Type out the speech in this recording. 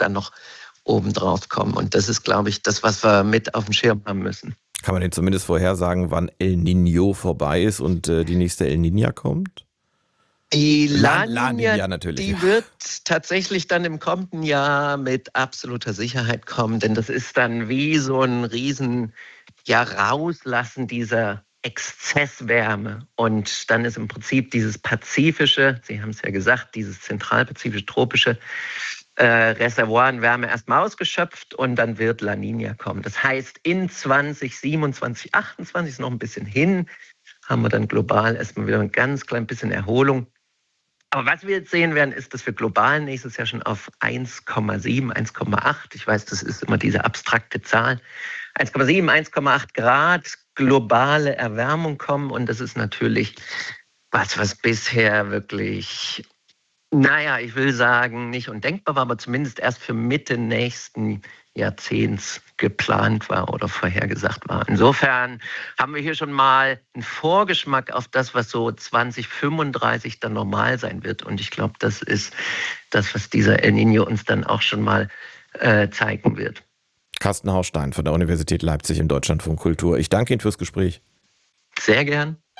dann noch obendrauf kommen. Und das ist, glaube ich, das, was wir mit auf dem Schirm haben müssen. Kann man denn zumindest vorhersagen, wann El Niño vorbei ist und die nächste El Niña kommt? Die La La Niña, Niña natürlich. die wird tatsächlich dann im kommenden Jahr mit absoluter Sicherheit kommen, denn das ist dann wie so ein riesen Rauslassen dieser Exzesswärme. Und dann ist im Prinzip dieses pazifische, Sie haben es ja gesagt, dieses zentralpazifische, tropische Reservoir an Wärme erstmal ausgeschöpft und dann wird La Niña kommen. Das heißt, in 2027, 28 ist noch ein bisschen hin, haben wir dann global erstmal wieder ein ganz klein bisschen Erholung. Aber was wir jetzt sehen werden, ist, dass wir global nächstes Jahr schon auf 1,7, 1,8, ich weiß, das ist immer diese abstrakte Zahl, 1,7, 1,8 Grad globale Erwärmung kommen. Und das ist natürlich was bisher wirklich, ich will sagen, nicht undenkbar war, aber zumindest erst für Mitte nächsten Jahrzehnts geplant war oder vorhergesagt war. Insofern haben wir hier schon mal einen Vorgeschmack auf das, was so 2035 dann normal sein wird. Und ich glaube, das ist das, was dieser El Niño uns dann auch schon mal zeigen wird. Carsten Haustein von der Universität Leipzig im Deutschlandfunk Kultur. Ich danke Ihnen fürs Gespräch. Sehr gern.